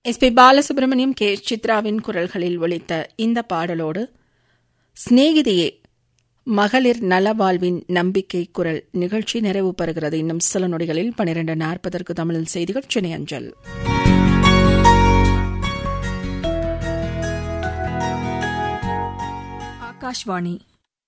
S P. Balasubramaniam, K. சித்ராவின் குரல்களில் ஒலித்த இந்த பாடலோடு சிநேகிதியே மகளிர் நலவாழ்வின் நம்பிக்கை குரல் நிகழ்ச்சி நிறைவு பெறுகிறது. இன்னும் சில நொடிகளில் 12:40 தமிழில் செய்திகள் சென்னை அஞ்சல். ஆகாஷ்வாணி.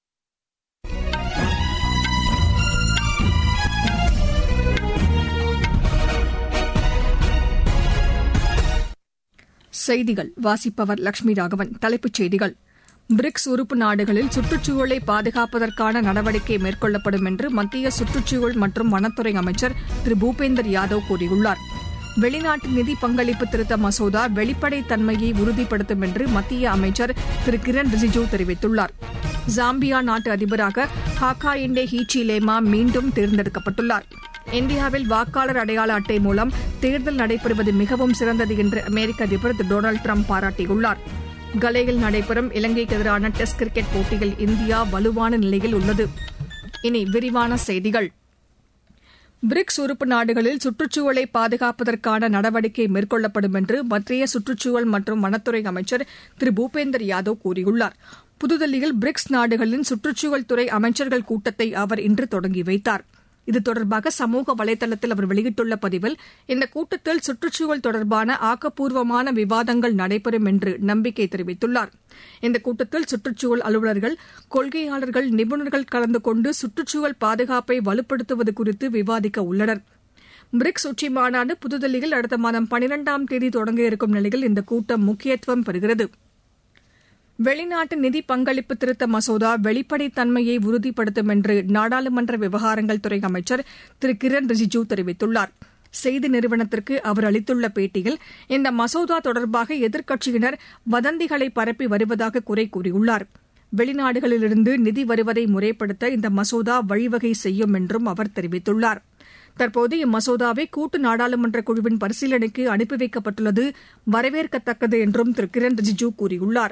செய்திகள் வாசிப்பவர் லட்சுமி ராகவன். தலைப்புச் செய்திகள்: பிரிக்ஸ் உறுப்பு நாடுகளில் சுற்றுச்சூழலை பாதுகாப்பதற்கான நடவடிக்கை மேற்கொள்ளப்படும் என்று மத்திய சுற்றுச்சூழல் மற்றும் வனத்துறை அமைச்சர் திரு பூபேந்தர் யாதவ் கூறியுள்ளார். வெளிநாட்டு நிதி பங்களிப்பு திருத்த மசோதா வெளிப்படைத் தன்மையை உறுதிப்படுத்தும் என்று மத்திய அமைச்சர் திரு கிரண் ரிஜிஜூ தெரிவித்துள்ளார். ஜாம்பியா நாட்டு அதிபராக ஹாகாயிண்டே ஹீச்சிலேமா மீண்டும் தேர்ந்தெடுக்கப்பட்டுள்ளார். இந்தியாவில் வாக்காளர் அடையாள அட்டை மூலம் தேர்தல் நடைபெறுவது மிகவும் சிறந்தது என்று அமெரிக்க அதிபர் திரு டொனால்டு டிரம்ப் பாராட்டியுள்ளார். கலேயில் நடைபெறும் இலங்கைக்கு எதிரான டெஸ்ட் கிரிக்கெட் போட்டியில் இந்தியா வலுவான நிலையில் உள்ளது. இனி விரிவான செய்திகள். பிரிக்ஸ் உறுப்பு நாடுகளில் சுற்றுச்சூழலை பாதுகாப்பதற்கான நடவடிக்கை மேற்கொள்ளப்படும் என்று மத்திய சுற்றுச்சூழல் மற்றும் வனத்துறை அமைச்சர் திரு பூபேந்தர் யாதவ் கூறியுள்ளார். புதுதில்லியில் பிரிக்ஸ் நாடுகளின் சுற்றுச்சூழல் துறை அமைச்சர்கள் கூட்டத்தை அவர் இன்று தொடங்கி வைத்தார். இது தொடர்பாக சமூக வலைதளத்தில் அவர் வெளியிட்டுள்ள பதிவில், இந்த கூட்டத்தில் சுற்றுச்சூழல் தொடர்பான ஆக்கப்பூர்வமான விவாதங்கள் நடைபெறும் என்று நம்பிக்கை தெரிவித்துள்ளார். இந்த கூட்டத்தில் சுற்றுச்சூழல் அலுவலர்கள், கொள்கையாளர்கள், நிபுணர்கள் கலந்து கொண்டு சுற்றுச்சூழல் பாதுகாப்பை வலுப்படுத்துவது குறித்து விவாதிக்க உள்ளனர். பிரிக்ஸ் உச்சி மாநாடு புதுதில்லியில் அடுத்த மாதம் 12ஆம் தேதி தொடங்க இருக்கும் நிலையில் இந்த கூட்டம் முக்கியத்துவம் பெறுகிறது. வெளிநாட்டு நிதி பங்களிப்பு திருத்த மசோதா வெளிப்படைத் தன்மையை உறுதிப்படுத்தும் என்று நாடாளுமன்ற விவகாரங்கள் துறை அமைச்சர் திரு கிரண் ரிஜிஜூ தெரிவித்துள்ளார். செய்தி நிறுவனத்திற்கு அவர் அளித்துள்ள பேட்டியில், இந்த மசோதா தொடர்பாக எதிர்க்கட்சியினர் வதந்திகளை பரப்பி வருவதாக குறை கூறியுள்ளார். வெளிநாடுகளிலிருந்து நிதி வருவதை முறைப்படுத்த இந்த மசோதா வழிவகை செய்யும் என்றும் அவர் தெரிவித்துள்ளார். தற்போது இம்மசோதாவை கூட்டு நாடாளுமன்ற குழுவின் பரிசீலனைக்கு அனுப்பி வைக்கப்பட்டுள்ளது வரவேற்கத்தக்கது என்றும் திரு கிரண் ரிஜிஜூ கூறியுள்ளார்.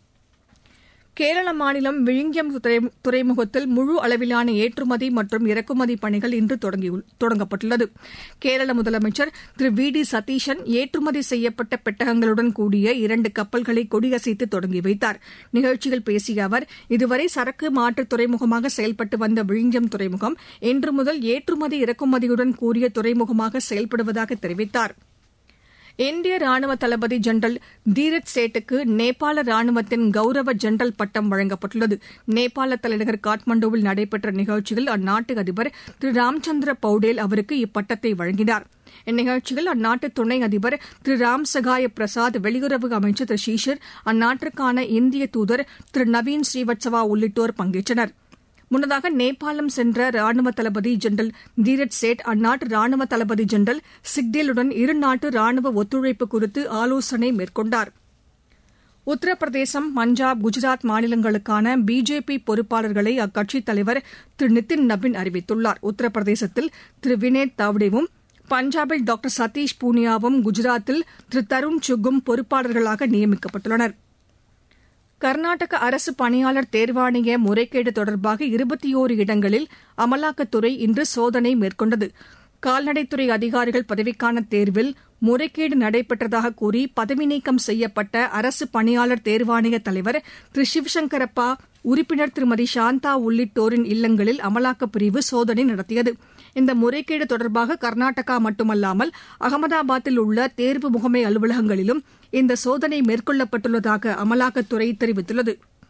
கேரள மாநிலம் விழுங்கியம் துறைமுகத்தில் முழு அளவிலான ஏற்றுமதி மற்றும் இறக்குமதி பணிகள் இன்று தொடங்கப்பட்டுள்ளது. கேரள முதலமைச்சர் திரு வி டி சதீஷன் ஏற்றுமதி செய்யப்பட்ட பெட்டகங்களுடன் கூடிய 2 கப்பல்களை கொடியசைத்து தொடங்கி வைத்தார். நிகழ்ச்சியில் பேசிய அவர், இதுவரை சரக்கு மாற்று துறைமுகமாக செயல்பட்டு வந்த விழுங்கியம் துறைமுகம் இன்று முதல் ஏற்றுமதி இறக்குமதியுடன் கூடிய துறைமுகமாக செயல்படுவதாக தெரிவித்தார். இந்திய ராணுவ தளபதி ஜெனரல் தீரத் சேட்டுக்கு நேபாள ராணுவத்தின் கௌரவ ஜெனரல் பட்டம் வழங்கப்பட்டுள்ளது. நேபாள தலைநகர் காட்மாண்டுவில் நடைபெற்ற நிகழ்ச்சியில் அந்நாட்டு அதிபர் திரு ராம்சந்திர பௌடேல் அவருக்கு இப்பட்டத்தை வழங்கினார். இந்நிகழ்ச்சியில் அந்நாட்டு துணை அதிபர் திரு ராம் சகாய பிரசாத், வெளியுறவு அமைச்சர் திரு ஷீஷர், அந்நாட்டிற்கான இந்திய தூதர் திரு நவீன் ஸ்ரீவத்சவா உள்ளிட்டோர் பங்கேற்றனர். முன்னதாக நேபாளம் சென்ற ராணுவ தளபதி ஜெனரல் தீரத் சேட் அந்நாட்டு ராணுவ தளபதி ஜெனரல் சிக்டேலுடன் இருநாட்டு ராணுவ ஒத்துழைப்பு குறித்து ஆலோசனை மேற்கொண்டார். உத்தரப்பிரதேசம், பஞ்சாப், குஜராத் மாநிலங்களுக்கான பிஜேபி பொறுப்பாளர்களை அக்கட்சித் தலைவர் திரு நிதின் நபின் அறிவித்துள்ளார். உத்தரப்பிரதேசத்தில் திரு வினேத் தாவ்டேவும், பஞ்சாபில் டாக்டர் சதீஷ் பூனியாவும், குஜராத்தில் திரு தருண் சுக்கும் பொறுப்பாளர்களாக நியமிக்கப்பட்டுள்ளனர். கர்நாடக அரசு பணியாளர் தேர்வாணைய முறைகேடு தொடர்பாக 21 இடங்களில் அமலாக்கத்துறை இன்று சோதனை மேற்கொண்டது. கால்நடைத்துறை அதிகாரிகள் பதவிக்கான தேர்வில் முறைகேடு நடைபெற்றதாக கூறி பதவி நீக்கம் செய்யப்பட்ட அரசு பணியாளர் தேர்வாணைய தலைவர் திரு சிவசங்கரப்பா, உறுப்பினர் திருமதி சாந்தா உள்ளிட்டோரின் இல்லங்களில் அமலாக்கப் பிரிவு சோதனை நடத்தியது. இந்த முறைகேடு தொடர்பாக கர்நாடகா மட்டுமல்லாமல் அகமதாபாத்தில் உள்ள தேர்வு முகமை அலுவலகங்களிலும் இந்த சோதனை மேற்கொள்ளப்பட்டுள்ளதாக அமலாக்கத்துறை தெரிவித்துள்ளது.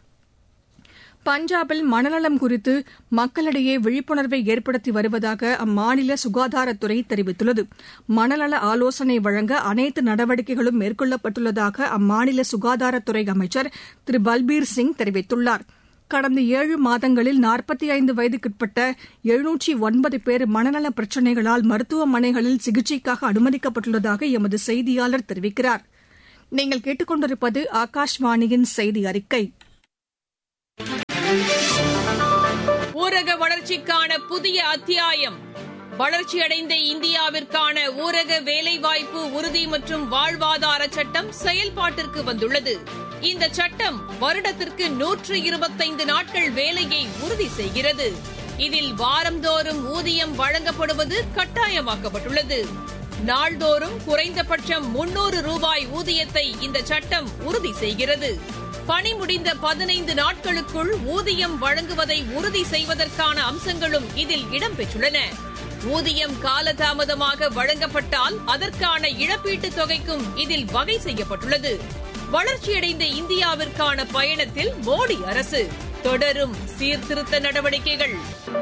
பஞ்சாபில் மனநலம் குறித்து மக்களிடையே விழிப்புணர்வை ஏற்படுத்தி வருவதாக அம்மாநில சுகாதாரத்துறை தெரிவித்துள்ளது. மனநல ஆலோசனை வழங்க அனைத்து நடவடிக்கைகளும் மேற்கொள்ளப்பட்டுள்ளதாக அம்மாநில சுகாதாரத்துறை அமைச்சர் திரு பல்பீர் சிங் தெரிவித்துள்ளார். கடந்த 7 மாதங்களில் 45 வயதுக்குட்பட்ட 709 பேர் மனநல பிரச்சினைகளால் மருத்துவமனைகளில் சிகிச்சைக்காக அனுமதிக்கப்பட்டுள்ளதாக எமது செய்தியாளர் தெரிவிக்கிறார். நீங்கள் கேட்டுக்கொண்டிருப்பது ஆகாஷ்வாணியின் செய்தி அறிக்கை. ஊரக வளர்ச்சிக்கான புதிய அத்தியாயம். வளர்ச்சியடைந்த இந்தியாவிற்கான ஊரக வேலைவாய்ப்பு உறுதி மற்றும் வாழ்வாதார சட்டம் செயல்பாட்டிற்கு வந்துள்ளது. இந்த சட்டம் வருடத்திற்கு 125 நாட்கள் வேலையை உறுதி செய்கிறது. இதில் வாரந்தோறும் ஊதியம் வழங்கப்படுவது கட்டாயமாக்கப்பட்டுள்ளது. நாள்தோறும் குறைந்தபட்சம் 300 ரூபாய் ஊதியத்தை இந்த சட்டம் உறுதி செய்கிறது. பணி முடிந்த 15 நாட்களுக்குள் ஊதியம் வழங்குவதை உறுதி செய்வதற்கான அம்சங்களும் இதில் இடம்பெற்றுள்ளன. ஊதியம் காலதாமதமாக வழங்கப்பட்டால் அதற்கான இழப்பீட்டுத் தொகைக்கும் இதில் வகை செய்யப்பட்டுள்ளது. வளர்ச்சியடைந்த இந்தியாவிற்கான பயணத்தில் மோடி அரசு தொடரும் சீர்திருத்த நடவடிக்கைகள்.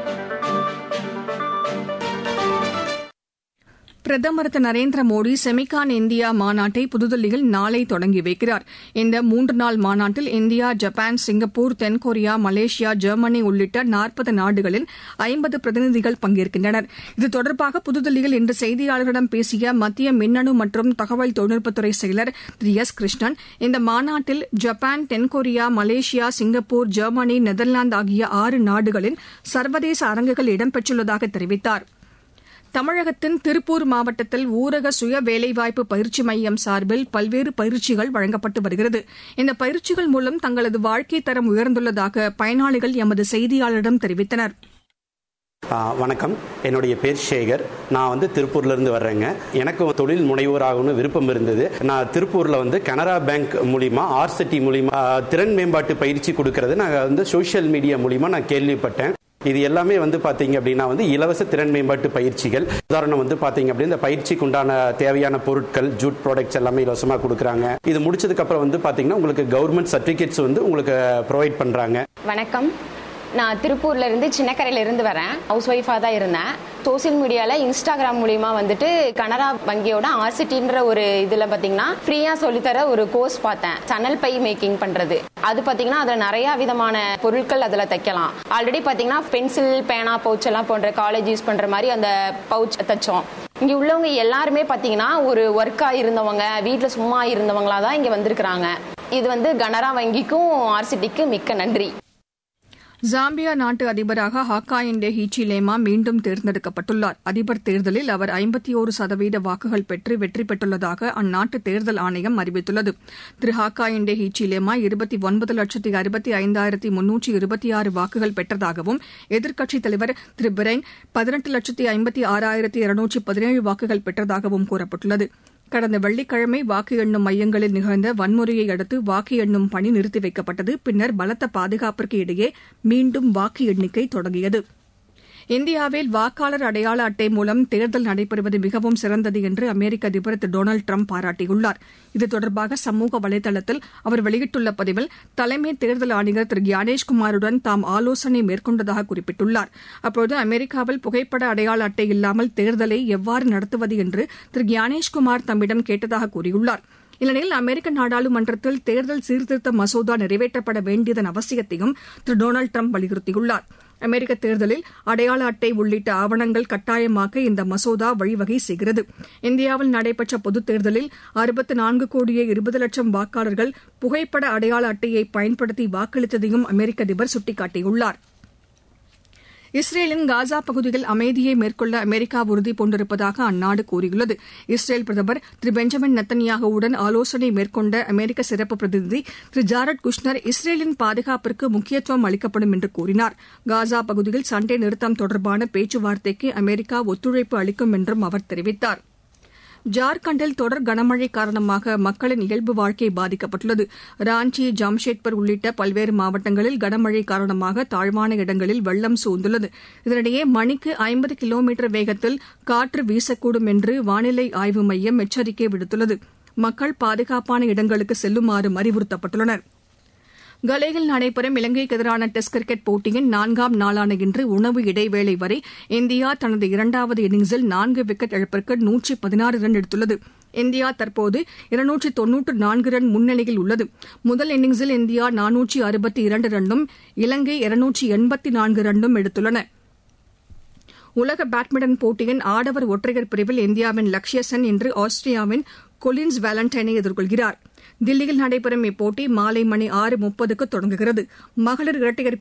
பிரதமர் திரு நரேந்திர மோடி செமிகான் இந்தியா மாநாட்டை புதுதில்லியில் நாளை தொடங்கி வைக்கிறார். இந்த 3 நாள் மாநாட்டில் இந்தியா, ஜப்பான், சிங்கப்பூர், தென்கொரியா, மலேசியா, ஜெர்மனி உள்ளிட்ட 40 நாடுகளின் 50 பிரதிநிதிகள் பங்கேற்கின்றனர். இது தொடர்பாக புதுதில்லியில் இன்று செய்தியாளர்களிடம் பேசிய மத்திய மின்னணு மற்றும் தகவல் தொழில்நுட்பத்துறை செயலர் திரு எஸ் கிருஷ்ணன், இந்த மாநாட்டில் ஜப்பான், தென்கொரியா, மலேசியா, சிங்கப்பூர், ஜெர்மனி, நெதர்லாந்து ஆகிய 6 நாடுகளின் சர்வதேச அரங்குகள் இடம்பெற்றுள்ளதாக தெரிவித்தார். தமிழகத்தின் திருப்பூர் மாவட்டத்தில் ஊரக சுய வேலைவாய்ப்பு பயிற்சி மையம் சார்பில் பல்வேறு பயிற்சிகள் வழங்கப்பட்டு வருகிறது. இந்த பயிற்சிகள் மூலம் தங்களது வாழ்க்கை தரம் உயர்ந்துள்ளதாக பயனாளிகள் எமது செய்தியாளரிடம் தெரிவித்தனர். வணக்கம், என்னுடைய பேர் சேகர். நான் திருப்பூர்லேருந்து வர்றேங்க. எனக்கு தொழில் முனைவோராகணும்னு விருப்பம் இருந்தது. நான் திருப்பூரில் கனரா பேங்க் மூலிமா ஆர்சிட்டி மூலிமா திறன் மேம்பாட்டு பயிற்சி கொடுக்கறது நான் சோஷியல் மீடியா மூலிமா நான் கேள்விப்பட்டேன். இது எல்லாமே பார்த்தீங்க அப்படின்னா இலவச திறன் மேம்பாட்டு பயிற்சிகள். உதாரணம் பார்த்தீங்க அப்படின்னா இந்த பயிற்சிக்கு உண்டான தேவையான பொருட்கள், ஜூட் ப்ராடக்ட்ஸ் எல்லாமே இலவசமாக கொடுக்குறாங்க. இது முடிச்சதுக்கு அப்புறம் பார்த்தீங்கன்னா உங்களுக்கு கவர்மெண்ட் சர்டிஃபிகேட்ஸ் உங்களுக்கு ப்ரொவைட் பண்ணுறாங்க. வணக்கம், நான் திருப்பூர்ல இருந்து சின்னக்கரையில இருந்து வரேன். ஹவுஸ் ஒய்ஃபா தான் இருந்தேன். சோசியல் மீடியால இன்ஸ்டாகிராம் மூலியமா கனரா வங்கியோட ஆர்சிட்டின்ற ஒரு இதுல பாத்தீங்கன்னா ஃப்ரீயா சொல்லித்தர ஒரு கோர்ஸ் பார்த்தேன். சன்னல் பை மேக்கிங் பண்றது. அது பாத்தீங்கன்னா அதுல நிறைய விதமான பொருட்கள் அதுல தைக்கலாம். ஆல்ரெடி பாத்தீங்கன்னா பென்சில், பேனா, பவுச் எல்லாம் போன்ற காலேஜ் யூஸ் பண்ற மாதிரி அந்த பவுச் தைச்சோம். இங்க உள்ளவங்க எல்லாருமே பாத்தீங்கன்னா ஒரு ஒர்க்கா இருந்தவங்க, வீட்டுல சும்மா இருந்தவங்களா தான் இங்க வந்திருக்கிறாங்க. இது கனரா வங்கிக்கும் ஆர்சிட்டிக்கு மிக்க நன்றி. ஜாம்பியா நாட்டு அதிபராக ஹாக்காயின்டே ஹீச்சிலேமா மீண்டும் தேர்ந்தெடுக்கப்பட்டுள்ளார். அதிபர் தேர்தலில் அவர் 51% வாக்குகள் பெற்று வெற்றி பெற்றுள்ளதாக அந்நாட்டு தேர்தல் ஆணையம் அறிவித்துள்ளது. திரு ஹாக்காயின்டே ஹீச்சிலேமா 29,65,326 வாக்குகள் பெற்றதாகவும், எதிர்க்கட்சித் தலைவர் திரு பிரெயின் 18,56,217 வாக்குகள் பெற்றதாகவும் கூறப்பட்டுள்ளது. கடந்த வெள்ளிக்கிழமை வாக்கு எண்ணும் மையங்களில் நிகழ்ந்த வன்முறையை அடுத்து வாக்கு எண்ணும் பணி நிறுத்தி வைக்கப்பட்டது. பின்னர் பலத்த பாதுகாப்பிற்கு இடையே மீண்டும் வாக்கு எண்ணிக்கை தொடங்கியது. இந்தியாவில் வாக்காளர் அடையாள அட்டை மூலம் தேர்தல் நடைபெறுவது மிகவும் சிறந்தது என்று அமெரிக்க அதிபர் திரு டொனால்டு டிரம்ப் பாராட்டியுள்ளார். இது தொடர்பாக சமூக வலைதளத்தில் அவர் வெளியிட்டுள்ள பதிவில், தலைமை தேர்தல் ஆணையர் திரு ஞானேஷ்குமாருடன் தாம் ஆலோசனை மேற்கொண்டதாக குறிப்பிட்டுள்ளார். அப்போது அமெரிக்காவில் புகைப்பட அடையாள அட்டை இல்லாமல் தேர்தலை எவ்வாறு நடத்துவது என்று திரு ஞானேஷ்குமார் தம்மிடம் கேட்டதாக கூறியுள்ளார். இந்நிலையில் அமெரிக்க நாடாளுமன்றத்தில் தேர்தல் சீர்திருத்த மசோதா நிறைவேற்றப்பட வேண்டியதன் அவசியத்தையும் திரு டொனால்டு டிரம்ப் வலியுறுத்தியுள்ளார். அமெரிக்க தேர்தலில் அடையாள அட்டை உள்ளிட்ட ஆவணங்கள் கட்டாயமாக்க இந்த மசோதா வழிவகை செய்கிறது. இந்தியாவில் நடைபெற்ற பொதுத் தேர்தலில் 64,20,00,000 வாக்காளர்கள் புகைப்பட அடையாள அட்டையை பயன்படுத்தி வாக்களித்ததையும் அமெரிக்க அதிபர் சுட்டிக்காட்டியுள்ளார். இஸ்ரேலின் காசா பகுதியில் அமைதியை மேற்கொள்ள அமெரிக்கா உறுதி பூண்டிருப்பதாக அந்நாடு கூறியுள்ளது. இஸ்ரேல் பிரதமர் திரு பெஞ்சமின் நெத்தன்யாகுவுடன் ஆலோசனை மேற்கொண்ட அமெரிக்க சிறப்பு பிரதிநிதி திரு ஜாரட் குஷ்னர் இஸ்ரேலின் பாதுகாப்பிற்கு முக்கியத்துவம் அளிக்கப்படும் என்று கூறினார். காசா பகுதியில் சண்டை நிறுத்தம் தொடர்பான பேச்சுவார்த்தைக்கு அமெரிக்கா ஒத்துழைப்பு அளிக்கும் என்றும் அவர் தெரிவித்தார். ஜார்க்கண்டில் தொடர் கனமழை காரணமாக மக்களின் இயல்பு வாழ்க்கை பாதிக்கப்பட்டுள்ளது. ராஞ்சி, ஜாம்ஷெட்பூர் உள்ளிட்ட பல்வேறு மாவட்டங்களில் கனமழை காரணமாக தாழ்வான இடங்களில் வெள்ளம் சூழ்ந்துள்ளது. இதனிடையே மணிக்கு 50 கிலோமீட்டர் வேகத்தில் காற்று வீசக்கூடும் என்று வானிலை ஆய்வு மையம் எச்சரிக்கை விடுத்துள்ளது. மக்கள் பாதுகாப்பான இடங்களுக்கு செல்லுமாறு அறிவுறுத்தப்பட்டுள்ளனா். கலேயில் நடைபெறும் இலங்கைக்கு எதிரான டெஸ்ட் கிரிக்கெட் போட்டியின் 4ஆம் நாளான இன்று உணவு இடைவேளை வரை இந்தியா தனது 2வது இன்னிங்ஸில் 4 விக்கெட் இழப்பிற்கு 116 ரன் எடுத்துள்ளது. இந்தியா தற்போது 294 ரன் முன்னிலையில் உள்ளது. முதல் இன்னிங்ஸில் இந்தியா 462 ரன்னும் இலங்கை 284 ரன்னும் எடுத்துள்ளன. உலக பேட்மிண்டன் போட்டியின் ஆடவர் ஒற்றையர் பிரிவில் இந்தியாவின் லக்ஷ்ய சென் இன்று ஆஸ்திரியாவின் கொலின்ஸ் வேலண்டைனை எதிர்கொள்கிறார். தில்லியில் நடைபெறும் இப்போட்டி மாலை மணி 6:30க்கு தொடங்குகிறது. மகளிர் இரட்டையர்